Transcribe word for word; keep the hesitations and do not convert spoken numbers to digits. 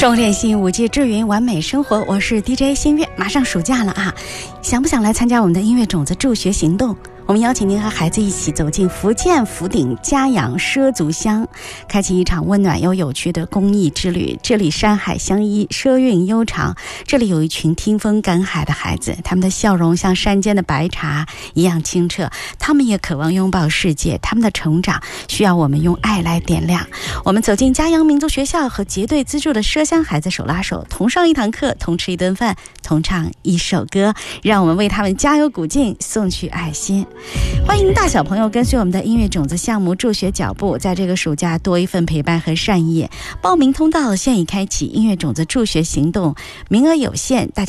重点性五 G 智云完美生活，我是 D J 新月。马上暑假了啊，想不想来参加我们的音乐种子助学行动？我们邀请您和孩子一起走进福建福鼎嘉阳畲族乡，开启一场温暖又有趣的公益之旅。这里山海相依，奢韵悠长，这里有一群听风感海的孩子，他们的笑容像山间的白茶一样清澈，他们也渴望拥抱世界，他们的成长需要我们用爱来点亮。我们走进嘉阳民族学校，和结对资助的畲乡孩子手拉手，同上一堂课，同吃一顿饭，同唱一首歌，让我们为他们加油鼓劲，送去爱心。欢迎大小朋友跟随我们的音乐种子项目助学脚步，在这个暑假多一份陪伴和善意。报名通道现已开启，音乐种子助学行动名额有限，大家